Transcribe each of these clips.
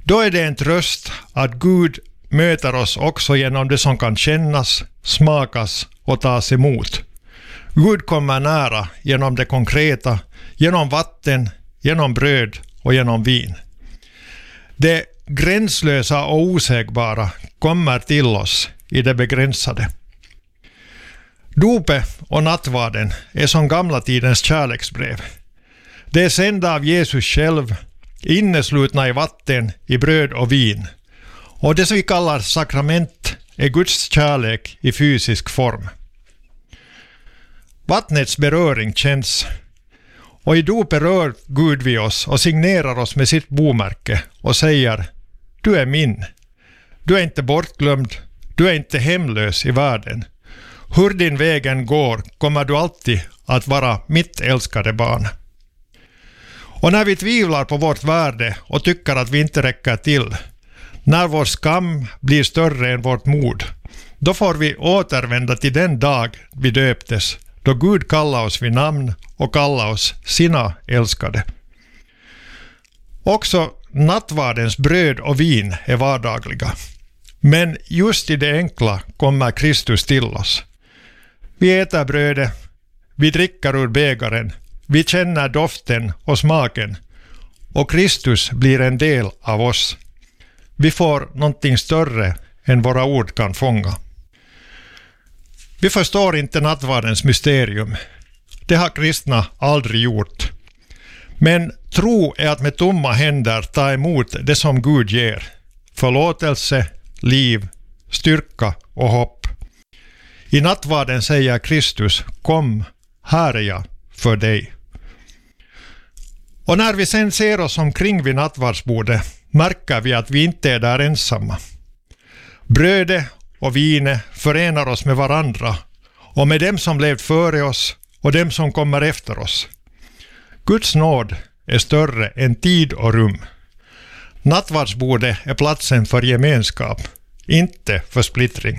Då är det en tröst att Gud möter oss också genom det som kan kännas, smakas och tas emot. Gud kommer nära genom det konkreta, genom vatten, genom bröd och genom vin. Det gränslösa och osägbara kommer till oss i det begränsade. Dopet och nattvarden är som gamla tidens kärleksbrev. Det är sända av Jesus själv, inneslutna i vatten, i bröd och vin. Och det som vi kallar sakrament är Guds kärlek i fysisk form. Vattnets beröring känns, och i dopet rör Gud vid oss och signerar oss med sitt bomärke och säger: du är min. Du är inte bortglömd, du är inte hemlös i världen. Hur din vägen går kommer du alltid att vara mitt älskade barn. Och när vi tvivlar på vårt värde och tycker att vi inte räcker till, när vår skam blir större än vårt mod, då får vi återvända till den dag vi döptes, då Gud kallar oss vid namn och kallar oss sina älskade. Också nattvardens bröd och vin är vardagliga. Men just i det enkla kommer Kristus till oss. Vi äter brödet, vi dricker ur bägaren, vi känner doften och smaken, och Kristus blir en del av oss. Vi får någonting större än våra ord kan fånga. Vi förstår inte nattvardens mysterium. Det har kristna aldrig gjort. Men tro är att med tomma händer ta emot det som Gud ger: förlåtelse, liv, styrka och hopp. I nattvarden säger Kristus: kom, här är jag för dig. Och när vi sen ser oss omkring vid nattvardsbordet märker vi att vi inte är där ensamma. Brödet och vinet förenar oss med varandra och med dem som levt före oss och dem som kommer efter oss. Guds nåd är större än tid och rum. Nattvardsbordet är platsen för gemenskap, inte för splittring.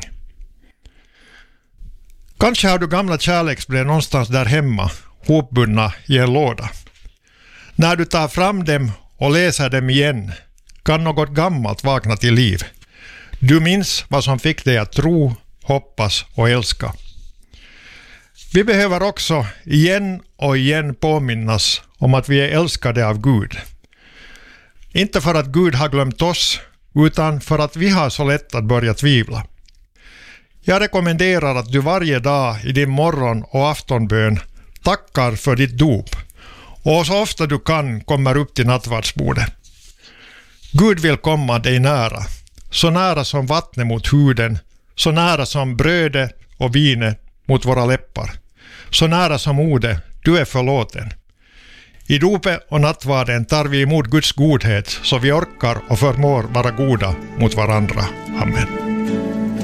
Kanske har du gamla kärleksbrev någonstans där hemma, hopbundna i en låda. När du tar fram dem och läser dem igen kan något gammalt vakna till liv. Du minns vad som fick dig att tro, hoppas och älska. Vi behöver också igen och igen påminnas om att vi är älskade av Gud. Inte för att Gud har glömt oss, utan för att vi har så lätt att börja tvivla. Jag rekommenderar att du varje dag i din morgon- och aftonbön tackar för ditt dop och så ofta du kan kommer upp till nattvardsbordet. Gud vill komma dig nära, så nära som vattnet mot huden, så nära som brödet och vinet mot våra läppar, så nära som ordet: du är förlåten. I dopet och nattvarden tar vi emot Guds godhet så vi orkar och förmår vara goda mot varandra. Amen.